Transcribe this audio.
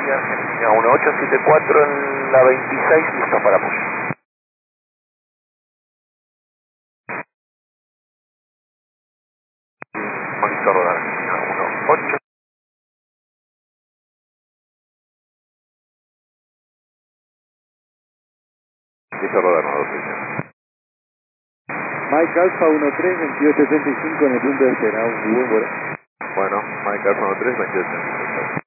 y Argentina 1874 en la 26, listo para apoyo. Monitor rodar Argentina 18. Listo rodar 926. Mike Alfa 13, 2275 en el punto de espera. Un buen vuelo. Bueno, Mike Alfa 13, 28.